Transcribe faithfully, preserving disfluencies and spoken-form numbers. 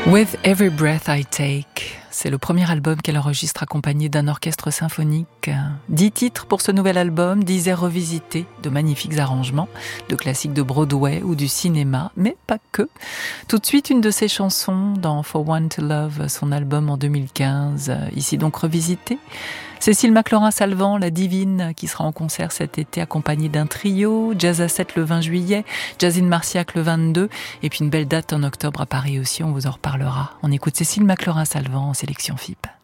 With Every Breath I Take, c'est le premier album qu'elle enregistre accompagné d'un orchestre symphonique. Dix titres pour ce nouvel album, dix airs revisités, de magnifiques arrangements, de classiques de Broadway ou du cinéma, mais pas que. Tout de suite, une de ses chansons dans For One to Love, son album en deux mille quinze, ici donc revisitée. Cécile McLaurin-Salvant, la divine, qui sera en concert cet été accompagnée d'un trio, Jazz à sept le vingt juillet, Jazz in Marciac le vingt-deux, et puis une belle date en octobre à Paris aussi, on vous en reparlera. On écoute Cécile McLaurin-Salvant en sélection F I P.